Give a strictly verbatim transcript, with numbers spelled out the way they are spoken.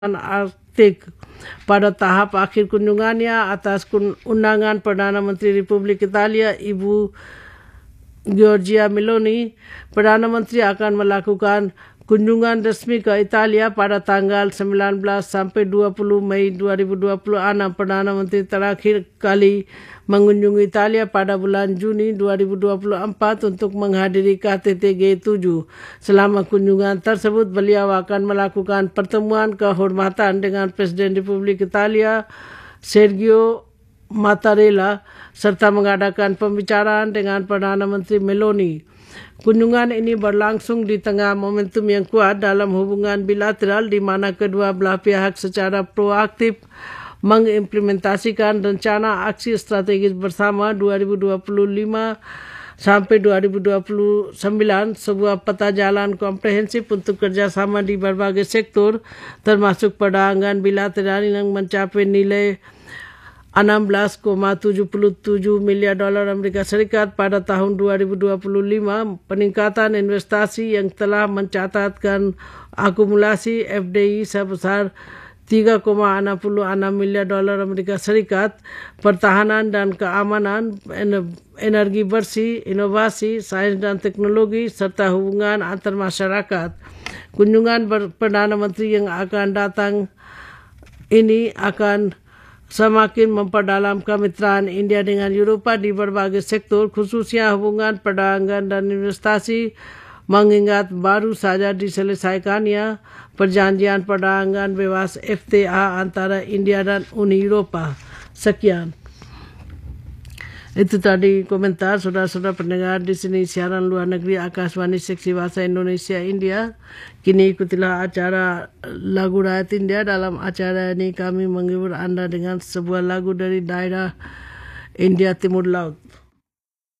Arktik pada tahap akhir kunjungannya atas undangan Perdana Menteri Republik Italia Ibu Giorgia Meloni. Perdana Menteri akan melakukan kunjungan resmi ke Italia pada tanggal sembilan belas sampai dua puluh Mei dua ribu dua puluh enam. Perdana Menteri terakhir kali mengunjungi Italia pada bulan Juni dua ribu dua puluh empat untuk menghadiri K T T G tujuh. Selama kunjungan tersebut, beliau akan melakukan pertemuan kehormatan dengan Presiden Republik Italia Sergio Mattarella serta mengadakan pembicaraan dengan Perdana Menteri Meloni. Kunjungan ini berlangsung di tengah momentum yang kuat dalam hubungan bilateral di mana kedua belah pihak secara proaktif mengimplementasikan rencana aksi strategis bersama dua ribu dua puluh lima sampai dua ribu dua puluh sembilan, sebuah peta jalan komprehensif untuk kerjasama di berbagai sektor termasuk perdagangan bilateral yang mencapai nilai enam belas koma tujuh tujuh miliar dolar Amerika Serikat pada tahun dua ribu dua puluh lima, peningkatan investasi yang telah mencatatkan akumulasi F D I sebesar tiga koma enam enam miliar dolar Amerika Serikat, pertahanan dan keamanan, energi bersih, inovasi, sains dan teknologi, serta hubungan antar masyarakat. Kunjungan Perdana Menteri yang akan datang ini akan semakin memperdalam kemitraan India dengan Eropah di berbagai sektor, khususnya hubungan perdagangan dan investasi, mengingat baru saja diselesaikannya perjanjian perdagangan bebas F T A antara India dan Uni Eropah. Sekian. Itu tadi komentar saudara-saudara pendengar di sini siaran luar negeri Akashvani Seksi Bahasa Indonesia India. Kini ikutilah acara lagu rakyat India. Dalam acara ini kami menghibur anda dengan sebuah lagu dari daerah India Timur Laut.